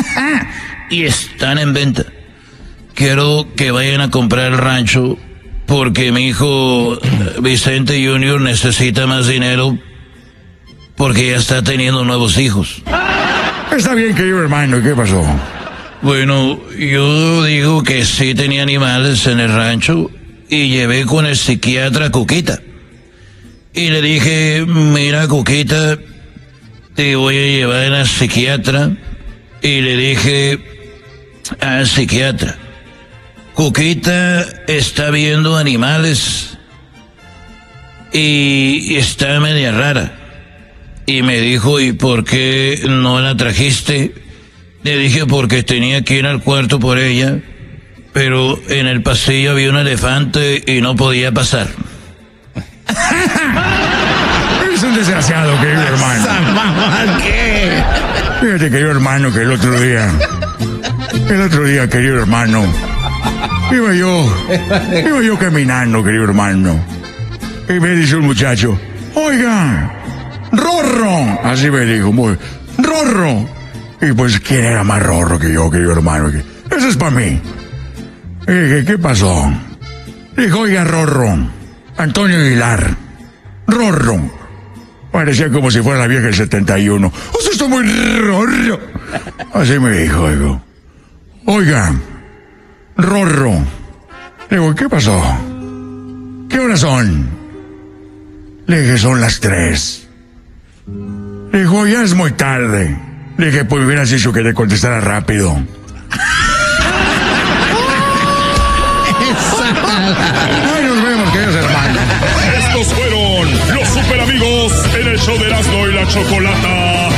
Y están en venta. Quiero que vayan a comprar el rancho porque mi hijo Vicente Jr. necesita más dinero porque ya está teniendo nuevos hijos. Está bien, querido hermano, ¿qué pasó? Bueno, yo digo que sí tenía animales en el rancho y llevé con el psiquiatra a Cuquita. Y le dije, mira Cuquita, te voy a llevar al psiquiatra. Y le dije al psiquiatra, Cuquita está viendo animales y está media rara. Y me dijo, ¿y por qué no la trajiste? Le dije, porque tenía que ir al cuarto por ella, pero en el pasillo había un elefante y no podía pasar. Eres un desgraciado, querido hermano. ¿Qué? Fíjate, querido hermano, que el otro día, querido hermano, iba yo caminando, querido hermano, y me dice un muchacho, oiga, Rorro, así me dijo, Rorro. Y pues, ¿quién era más rorro que yo, querido hermano? Eso es para mí. Y dije, ¿qué pasó? Dijo, oiga, Rorro, Antonio Aguilar, Rorro. Parecía como si fuera la vieja del 71. Usted está muy rorro. Así me dijo, oigo. Oiga, Rorro. Le digo, ¿qué pasó? ¿Qué horas son? Le dije, son las 3. Le dijo, ya es muy tarde. Le dije, pues me hubieras dicho que te contestara rápido. Ay, nos vemos, queridos hermanos. Estos fueron los super amigos en el show de Erasmo y la Chocolata.